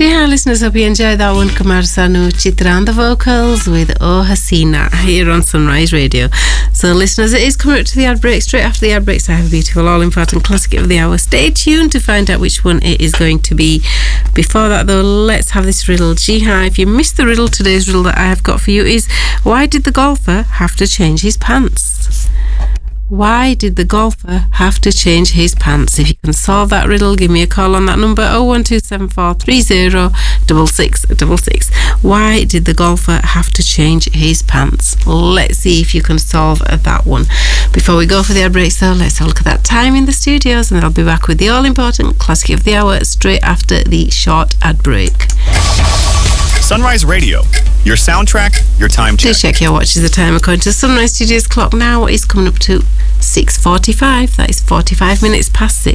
Hi listeners, hope you enjoyed that one. Kumar Sanu Chitra on the vocals with Oh Hasina here on Sunrise Radio. So listeners, it is coming up to the ad break. Straight after the ad breaks, I have a beautiful all-important classic of the hour. Stay tuned to find out which one it is going to be. Before that though, let's have this riddle. Jiha, if you missed the riddle, today's riddle that I have got for you is, why did the golfer have to change his pants? Why did the golfer have to change his pants? If you can solve that riddle, give me a call on that number 01274306666. Why did the golfer have to change his pants? Let's see if you can solve that one. Before we go for the ad break, so let's have a look at that time in the studios, and I'll be back with the all-important classic of the hour straight after the short ad break. Sunrise Radio, your soundtrack, your time check. Please check your watches. The time according to Sunrise Studios clock now is coming up to 6:45. That is 45 minutes past 6.